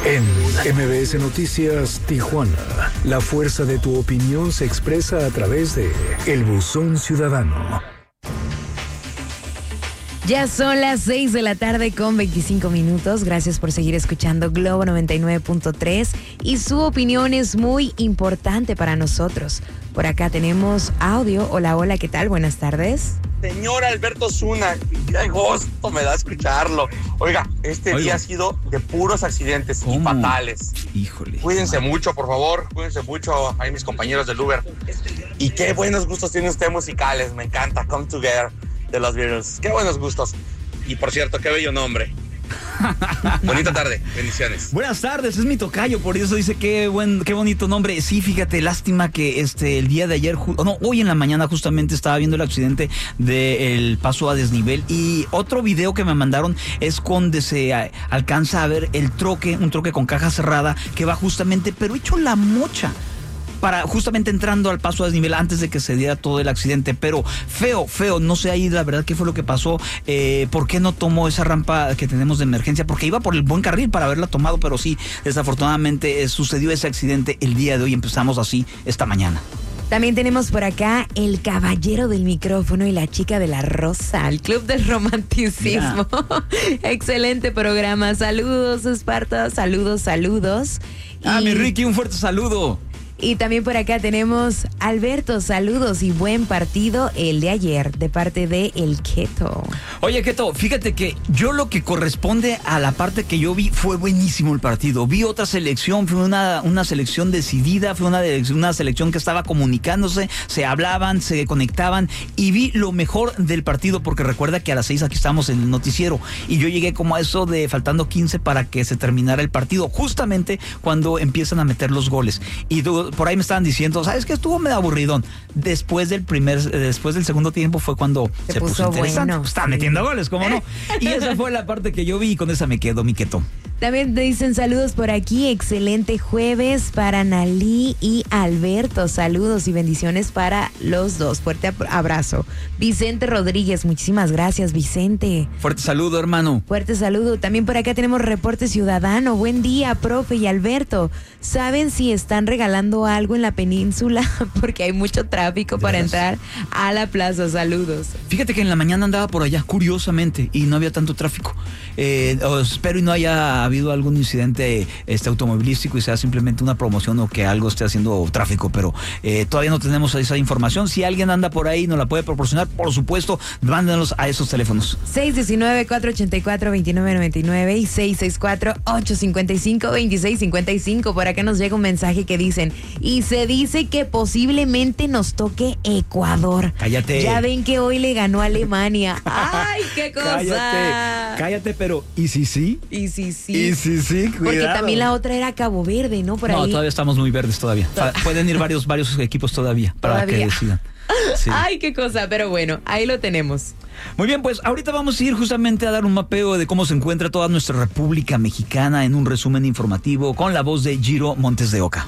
En MBS Noticias Tijuana, la fuerza de tu opinión se expresa a través de El Buzón Ciudadano. Ya son las 6 de la tarde con 25 minutos. Gracias por seguir escuchando Globo 99.3 y su opinión es muy importante para nosotros. Por acá tenemos audio. Hola, hola, ¿qué tal? Buenas tardes. Señor Alberto Zuna, qué gusto me da escucharlo. Oiga, día ha sido de puros accidentes y fatales. Híjole. Cuídense mucho, por favor. Cuídense mucho ahí mis compañeros del Uber. Y qué buenos gustos tiene usted musicales. Me encanta Come Together de los Beatles. Qué buenos gustos. Y por cierto, qué bello nombre. Bonita tarde, bendiciones. Buenas tardes, es mi tocayo, por eso dice qué bonito nombre. Sí, fíjate, lástima que el día de ayer, hoy en la mañana justamente estaba viendo el accidente del paso a desnivel y otro video que me mandaron es donde se alcanza a ver un troque con caja cerrada que va justamente, pero hecho la mocha, para justamente entrando al paso a desnivel antes de que se diera todo el accidente, pero feo, no sé ahí la verdad qué fue lo que pasó, por qué no tomó esa rampa que tenemos de emergencia, porque iba por el buen carril para haberla tomado, pero sí, desafortunadamente sucedió ese accidente el día de hoy, empezamos así esta mañana. También tenemos por acá el caballero del micrófono y la chica de la rosa, el Club del Romanticismo. Excelente programa, saludos Esparta, saludos. Mi Ricky, un fuerte saludo. Y también por acá tenemos Alberto, saludos y buen partido el de ayer de parte de El Keto. Oye, Keto, fíjate que yo lo que corresponde a la parte que yo vi fue buenísimo el partido. Vi otra selección, fue una selección decidida, fue una selección que estaba comunicándose, se hablaban, se conectaban y vi lo mejor del partido porque recuerda que a las 6 aquí estamos en el noticiero y yo llegué como a eso de faltando 15 para que se terminara el partido, justamente cuando empiezan a meter los goles. Y por ahí me estaban diciendo, ¿sabes qué? Estuvo medio aburridón. Después del segundo tiempo fue cuando se puso interesante. Bueno, está metiendo goles, ¿cómo no? Y esa fue la parte que yo vi y con esa me quedo, mi Keto. También te dicen saludos por aquí, excelente jueves para Nalí y Alberto, saludos y bendiciones para los dos, fuerte abrazo. Vicente Rodríguez, muchísimas gracias Vicente. Fuerte saludo, hermano. Fuerte saludo, también por acá tenemos Reporte Ciudadano, buen día profe y Alberto, ¿saben si están regalando algo en la península? Porque hay mucho tráfico para entrar a la plaza, saludos. Fíjate que en la mañana andaba por allá, curiosamente, y no había tanto tráfico. Espero y no haya habido algún incidente automovilístico y sea simplemente una promoción o que algo esté haciendo tráfico, pero todavía no tenemos esa información. Si alguien anda por ahí y nos la puede proporcionar, por supuesto, mándenos a esos teléfonos. 619-484-2999 y 664-855-2655. Por acá nos llega un mensaje que dicen, y se dice que posiblemente nos toque Ecuador. Cállate. Ya ven que hoy le ganó a Alemania. ¡Ay, qué cosa! Cállate, pero ¿y si sí? ¿Y si sí? Y sí, cuidado. Porque también la otra era Cabo Verde, ¿no? Por ahí. Todavía estamos muy verdes todavía. Pueden ir varios equipos todavía para que decidan. Sí. Ay, qué cosa, pero bueno, ahí lo tenemos. Muy bien, pues ahorita vamos a ir justamente a dar un mapeo de cómo se encuentra toda nuestra República Mexicana en un resumen informativo con la voz de Giro Montes de Oca.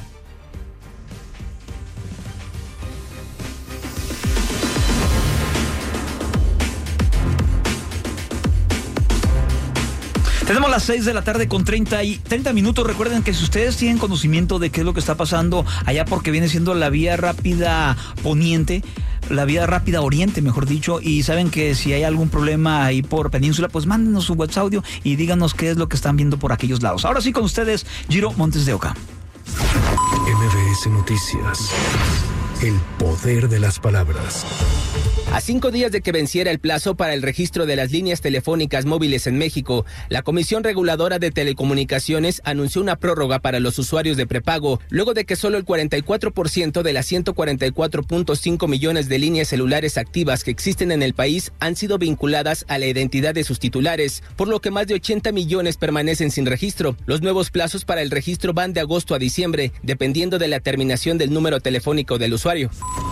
Tenemos las 6 de la tarde con 30 minutos. Recuerden que si ustedes tienen conocimiento de qué es lo que está pasando allá porque viene siendo la vía rápida poniente, la vía rápida oriente, mejor dicho, y saben que si hay algún problema ahí por península, pues mándenos su WhatsApp audio y díganos qué es lo que están viendo por aquellos lados. Ahora sí con ustedes, Giro Montes de Oca. MBS Noticias. El poder de las palabras. A 5 días de que venciera el plazo para el registro de las líneas telefónicas móviles en México, la Comisión Reguladora de Telecomunicaciones anunció una prórroga para los usuarios de prepago, luego de que solo el 44% de las 144.5 millones de líneas celulares activas que existen en el país han sido vinculadas a la identidad de sus titulares, por lo que más de 80 millones permanecen sin registro. Los nuevos plazos para el registro van de agosto a diciembre, dependiendo de la terminación del número telefónico del usuario.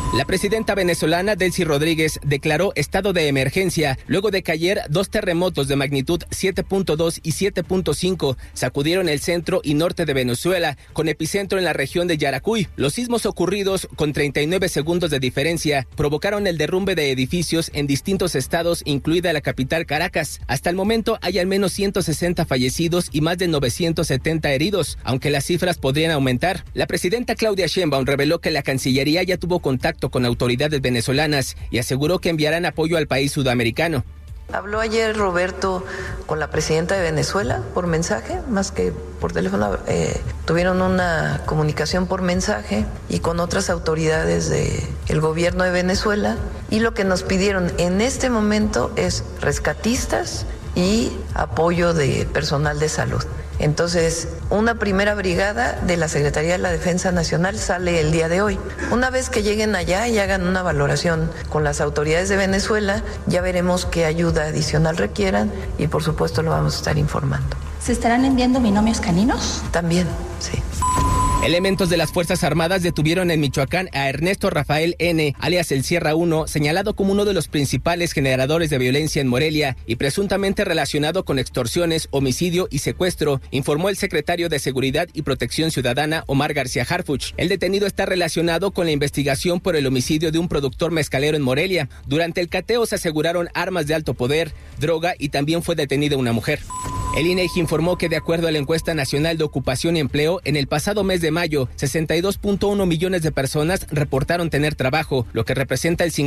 La presidenta venezolana Delcy Rodríguez declaró estado de emergencia luego de que ayer 2 terremotos de magnitud 7.2 y 7.5 sacudieron el centro y norte de Venezuela, con epicentro en la región de Yaracuy. Los sismos ocurridos con 39 segundos de diferencia provocaron el derrumbe de edificios en distintos estados, incluida la capital Caracas. Hasta el momento hay al menos 160 fallecidos y más de 970 heridos, aunque las cifras podrían aumentar. La presidenta Claudia Sheinbaum reveló que la Cancillería ya tuvo contacto con autoridades venezolanas y aseguró que enviarán apoyo al país sudamericano. Habló ayer Roberto con la presidenta de Venezuela por mensaje, más que por teléfono. Tuvieron una comunicación por mensaje y con otras autoridades del gobierno de Venezuela. Y lo que nos pidieron en este momento es rescatistas y apoyo de personal de salud. Entonces, una primera brigada de la Secretaría de la Defensa Nacional sale el día de hoy. Una vez que lleguen allá y hagan una valoración con las autoridades de Venezuela, ya veremos qué ayuda adicional requieran y por supuesto lo vamos a estar informando. ¿Se estarán enviando binomios caninos? También, sí. Elementos de las Fuerzas Armadas detuvieron en Michoacán a Ernesto Rafael N., alias El Sierra 1, señalado como uno de los principales generadores de violencia en Morelia y presuntamente relacionado con extorsiones, homicidio y secuestro, informó el secretario de Seguridad y Protección Ciudadana, Omar García Harfuch. El detenido está relacionado con la investigación por el homicidio de un productor mezcalero en Morelia. Durante el cateo se aseguraron armas de alto poder, droga y también fue detenida una mujer. El INEGI informó que de acuerdo a la encuesta nacional de ocupación y empleo, en el pasado mes de mayo, 62.1 millones de personas reportaron tener trabajo, lo que representa el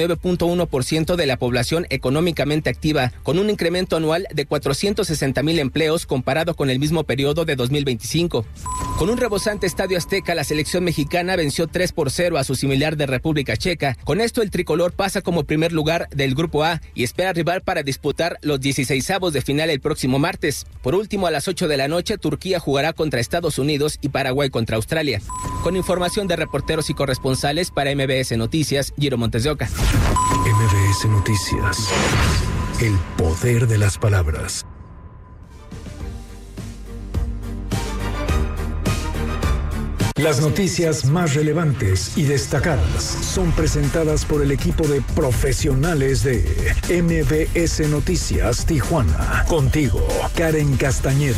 59.1% de la población económicamente activa, con un incremento anual de 460,000 empleos comparado con el mismo periodo de 2025. Con un rebosante Estadio Azteca, la selección mexicana venció 3-0 a su similar de República Checa. Con esto, el tricolor pasa como primer lugar del Grupo A y espera rival para disputar los 16avos de final el próximo martes. Por último, a las 8 de la noche, Turquía jugará contra Estados Unidos y Paraguay contra Australia. Con información de reporteros y corresponsales para MBS Noticias, Giro Montes de Oca. MBS Noticias. El poder de las palabras. Las noticias más relevantes y destacadas son presentadas por el equipo de profesionales de MBS Noticias Tijuana. Contigo, Karen Castañeda.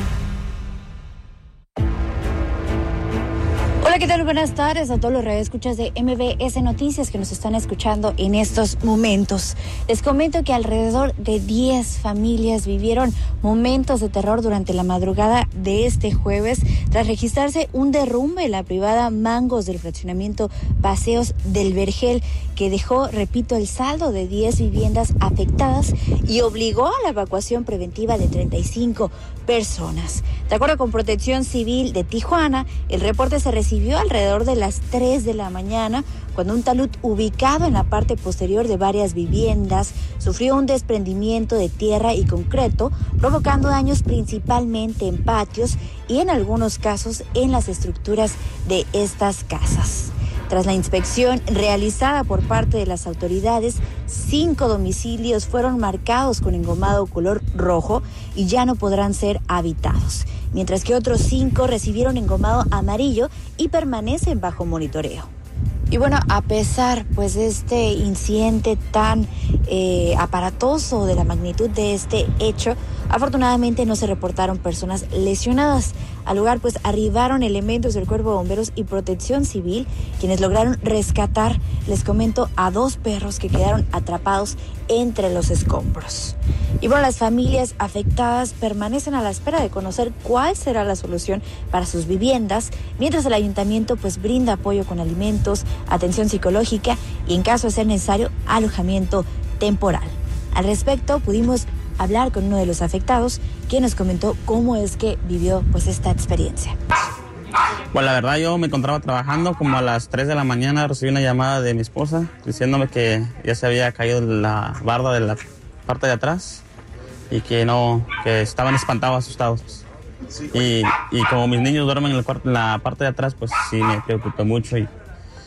Hola, ¿qué tal? Buenas tardes a todos los radioescuchas de MBS Noticias que nos están escuchando en estos momentos. Les comento que alrededor de 10 familias vivieron momentos de terror durante la madrugada de este jueves tras registrarse un derrumbe en la privada Mangos del fraccionamiento Paseos del Vergel, que dejó, repito, el saldo de 10 viviendas afectadas y obligó a la evacuación preventiva de 35 personas. De acuerdo con Protección Civil de Tijuana, el reporte se recibió alrededor de las 3 de la mañana, cuando un talud ubicado en la parte posterior de varias viviendas sufrió un desprendimiento de tierra y concreto, provocando daños principalmente en patios y en algunos casos en las estructuras de estas casas. Tras la inspección realizada por parte de las autoridades, 5 domicilios fueron marcados con engomado color rojo y ya no podrán ser habitados, mientras que otros 5 recibieron engomado amarillo y permanecen bajo monitoreo. Y bueno, a pesar pues de este incidente tan aparatoso, de la magnitud de este hecho, afortunadamente no se reportaron personas lesionadas. Al lugar pues arribaron elementos del Cuerpo de Bomberos y Protección Civil, quienes lograron rescatar, les comento, a 2 perros que quedaron atrapados entre los escombros. Y bueno, las familias afectadas permanecen a la espera de conocer cuál será la solución para sus viviendas, mientras el ayuntamiento pues brinda apoyo con alimentos, atención psicológica y, en caso de ser necesario, alojamiento temporal. Al respecto, pudimos hablar con uno de los afectados, quien nos comentó cómo es que vivió pues esta experiencia. Pues la verdad, yo me encontraba trabajando, como a las 3 de la mañana recibí una llamada de mi esposa diciéndome que ya se había caído la barda de la parte de atrás y que estaban espantados, asustados. Y como mis niños duermen en la parte de atrás, pues sí me preocupé mucho y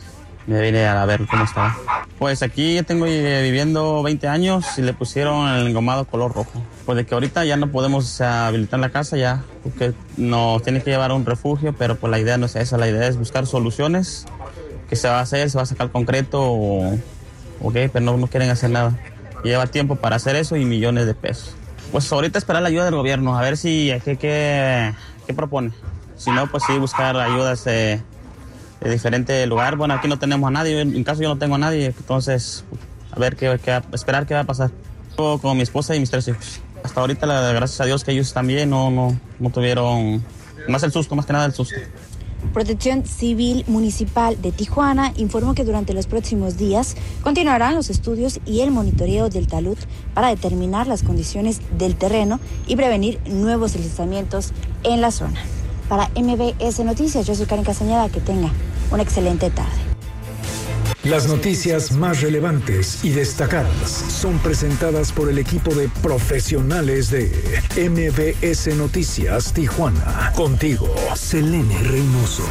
me vine a ver cómo estaba. Pues aquí tengo viviendo 20 años y le pusieron el engomado color rojo. Pues de que ahorita ya no podemos habilitar la casa ya, porque nos tiene que llevar a un refugio, pero pues la idea no es esa, la idea es buscar soluciones qué se va a hacer, se va a sacar concreto o qué, pero no quieren hacer nada. Lleva tiempo para hacer eso y millones de pesos. Pues ahorita esperar la ayuda del gobierno, a ver si qué propone. Si no, pues sí, buscar ayudas de diferente lugar. Bueno, aquí no tenemos a nadie, en caso yo no tengo a nadie, entonces a ver esperar qué va a pasar. Yo con mi esposa y mis 3 hijos. Hasta ahorita, gracias a Dios que ellos también no tuvieron, más el susto, más que nada el susto. Protección Civil Municipal de Tijuana informó que durante los próximos días continuarán los estudios y el monitoreo del talud para determinar las condiciones del terreno y prevenir nuevos deslizamientos en la zona. Para MBS Noticias, yo soy Karen Castañeda, que tenga una excelente tarde. Las noticias más relevantes y destacadas son presentadas por el equipo de profesionales de MBS Noticias Tijuana. Contigo, Selene Reynoso.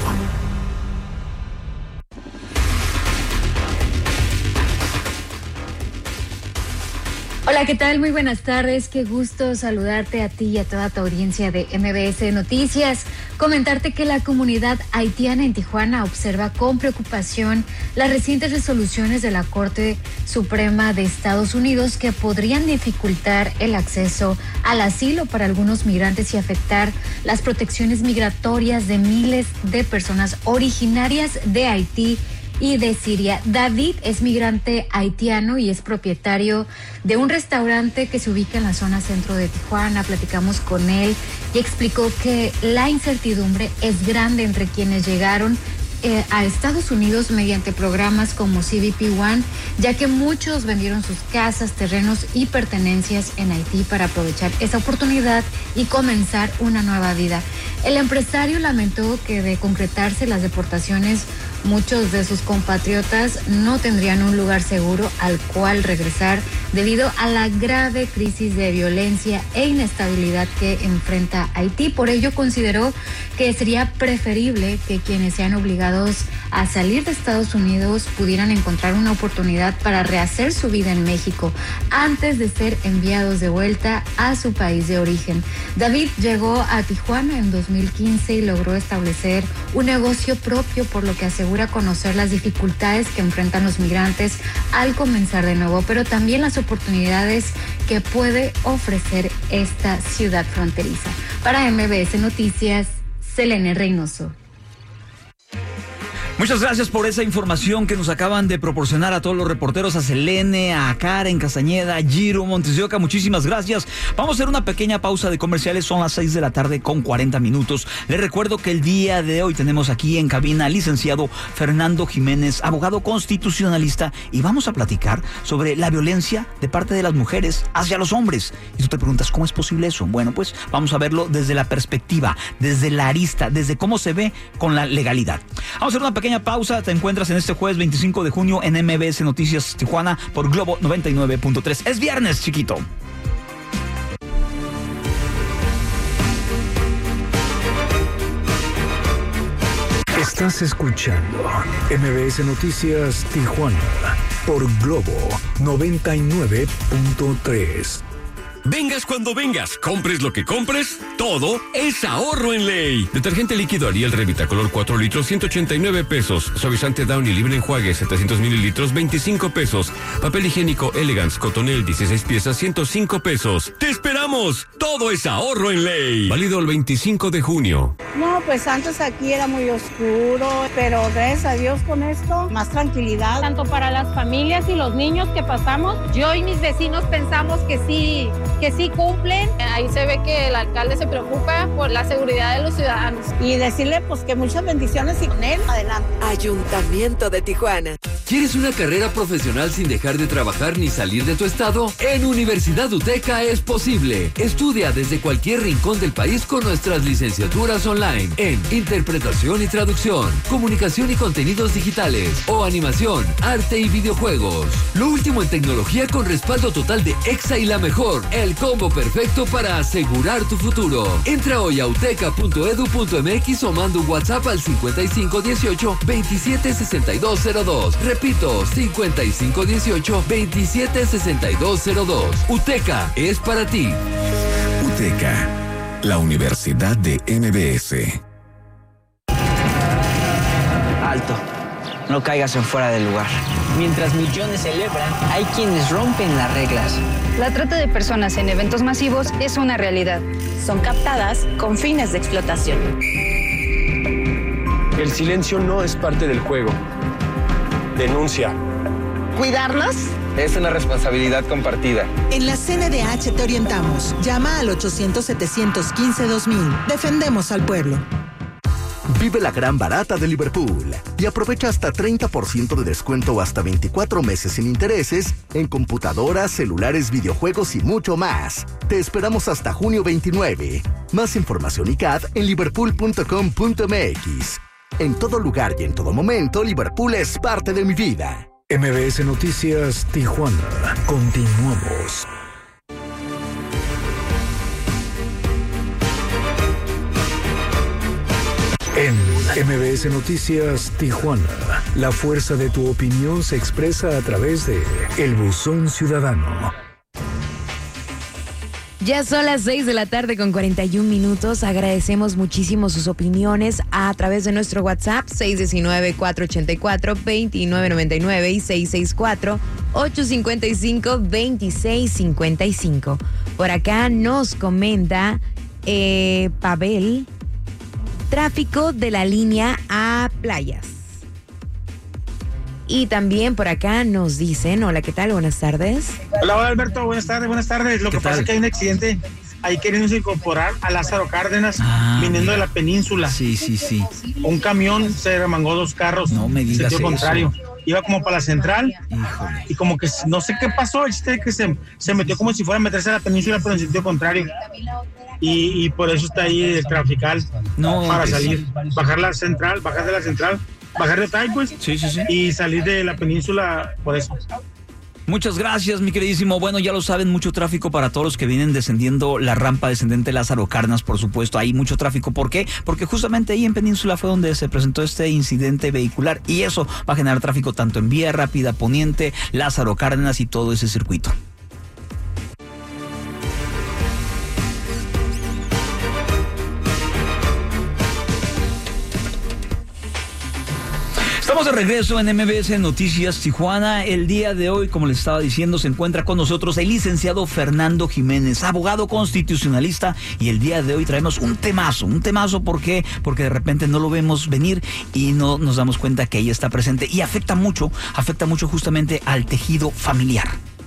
Hola, ¿qué tal? Muy buenas tardes. Qué gusto saludarte a ti y a toda tu audiencia de MBS Noticias. Comentarte que la comunidad haitiana en Tijuana observa con preocupación las recientes resoluciones de la Corte Suprema de Estados Unidos que podrían dificultar el acceso al asilo para algunos migrantes y afectar las protecciones migratorias de miles de personas originarias de Haití y de Siria. David es migrante haitiano y es propietario de un restaurante que se ubica en la zona centro de Tijuana. Platicamos con él y explicó que la incertidumbre es grande entre quienes llegaron a Estados Unidos mediante programas como CBP One, ya que muchos vendieron sus casas, terrenos y pertenencias en Haití para aprovechar esa oportunidad y comenzar una nueva vida. El empresario lamentó que de concretarse las deportaciones, muchos de sus compatriotas no tendrían un lugar seguro al cual regresar debido a la grave crisis de violencia e inestabilidad que enfrenta Haití. Por ello consideró que sería preferible que quienes sean obligados a salir de Estados Unidos pudieran encontrar una oportunidad para rehacer su vida en México antes de ser enviados de vuelta a su país de origen. David llegó a Tijuana en 2015 y logró establecer un negocio propio, por lo que asegura conocer las dificultades que enfrentan los migrantes al comenzar de nuevo, pero también las oportunidades que puede ofrecer esta ciudad fronteriza. Para MBS Noticias, Selene Reynoso. Muchas gracias por esa información que nos acaban de proporcionar a todos los reporteros, a Selene, a Karen Castañeda, a Giro Montes de Oca. Muchísimas gracias. Vamos a hacer una pequeña pausa de comerciales. Son las 6 de la tarde con 40 minutos. Les recuerdo que el día de hoy tenemos aquí en cabina al licenciado Fernando Jiménez, abogado constitucionalista, y vamos a platicar sobre la violencia de parte de las mujeres hacia los hombres. Y tú te preguntas, ¿cómo es posible eso? Bueno, pues vamos a verlo desde la perspectiva, desde la arista, desde cómo se ve con la legalidad. Vamos a hacer una pequeña pausa. Te encuentras en este jueves 25 de junio en MBS Noticias Tijuana por Globo 99.3. Es viernes, chiquito. Estás escuchando MBS Noticias Tijuana por Globo 99.3. Vengas cuando vengas, compres lo que compres, todo es ahorro en ley. Detergente líquido Ariel Revitacolor 4 litros, 189 pesos. Suavizante Downy Libre Enjuague 700 mililitros, 25 pesos. Papel higiénico Elegance Cotonel 16 piezas, 105 pesos. ¡Te esperamos! Todo es ahorro en ley. Válido el 25 de junio. No, pues antes aquí era muy oscuro, pero gracias a Dios con esto, más tranquilidad. Tanto para las familias y los niños que pasamos, yo y mis vecinos pensamos que sí cumplen. Ahí se ve que el alcalde se preocupa por la seguridad de los ciudadanos. Y decirle pues que muchas bendiciones y con él adelante. Ayuntamiento de Tijuana. ¿Quieres una carrera profesional sin dejar de trabajar ni salir de tu estado? En Universidad UTECA es posible. Estudia desde cualquier rincón del país con nuestras licenciaturas online en Interpretación y Traducción, Comunicación y Contenidos Digitales o Animación, Arte y Videojuegos. Lo último en tecnología con respaldo total de EXA y la mejor. El combo perfecto para asegurar tu futuro. Entra hoy a uteca.edu.mx o manda un WhatsApp al 5518-276202. Repito, 5518-276202. UTECA es para ti. UTECA, la Universidad de MBS. Alto. no caigas en fuera de lugar. Mientras millones celebran, hay quienes rompen las reglas. La trata de personas en eventos masivos es una realidad. Son captadas con fines de explotación. El silencio no es parte del juego. Denuncia. ¿Cuidarnos? Es una responsabilidad compartida. En la CNDH te orientamos. Llama al 800-715-2000. Defendemos al pueblo. Vive la gran barata de Liverpool y aprovecha hasta 30% de descuento o hasta 24 meses sin intereses en computadoras, celulares, videojuegos y mucho más. Te esperamos hasta junio 29. Más información y CAD en liverpool.com.mx. En todo lugar y en todo momento, Liverpool es parte de mi vida. MBS Noticias Tijuana. Continuamos. En MBS Noticias Tijuana, la fuerza de tu opinión se expresa a través de El Buzón Ciudadano. Ya son las 6 de la tarde con 41 minutos. Agradecemos muchísimo sus opiniones a través de nuestro WhatsApp 619-484-2999 y 664-855-2655. Por acá nos comenta Pavel, tráfico de la línea a Playas. Y también por acá nos dicen, hola, ¿qué tal? Buenas tardes. Hola Alberto, buenas tardes. Lo que pasa es que hay un accidente ahí queriéndose incorporar a Lázaro Cárdenas, viniendo de la península. Sí. Un camión se remangó 2 carros. No me digas sentido contrario. eso. Iba como para la central. Híjole. Y como que no sé qué pasó, el chiste es que se metió como si fuera a meterse a la península, pero en sentido contrario. Y por eso está ahí el trafical para salir, bajar la central, bajar de la central, bajar de Tai, pues, sí. Y salir de la península por eso. Muchas gracias, mi queridísimo. Bueno, ya lo saben, mucho tráfico para todos los que vienen descendiendo la rampa descendente Lázaro Cárdenas, por supuesto. Hay mucho tráfico. ¿Por qué? Porque justamente ahí en Península fue donde se presentó este incidente vehicular y eso va a generar tráfico tanto en Vía Rápida, Poniente, Lázaro Cárdenas y todo ese circuito. Estamos de regreso en MBS Noticias Tijuana. El día de hoy, como les estaba diciendo, se encuentra con nosotros el licenciado Fernando Jiménez, abogado constitucionalista, y el día de hoy traemos un temazo. ¿Por qué? Porque de repente no lo vemos venir y no nos damos cuenta que ella está presente y afecta mucho justamente al tejido familiar.